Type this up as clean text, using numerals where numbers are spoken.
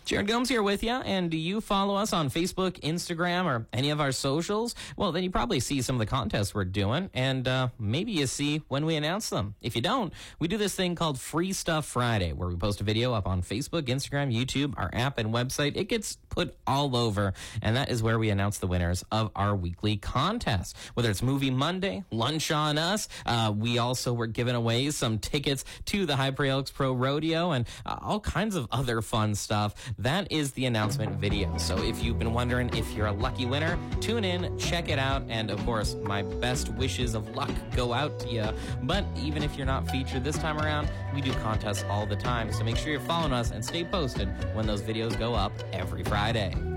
Jared Gomes here with you, and do you follow us on Facebook, Instagram, or any of our socials? Well, then you probably see some of the contests we're doing, and maybe you see when we announce them. If you don't, we do this thing called Free Stuff Friday, where we post a video up on Facebook, Instagram, YouTube, our app, and website. It gets put all over, and that is where we announce the winners of our weekly contest. Whether it's Movie Monday, Lunch on Us, we also were giving away some tickets to the High Prairie Elks Pro Rodeo, and all kinds of other fun stuff. That is the announcement video. So if you've been wondering if you're a lucky winner, tune in, check it out, and of course, my best wishes of luck go out to you. But even if you're not featured this time around, we do contests all the time, so make sure you're following us and stay posted when those videos go up every Friday.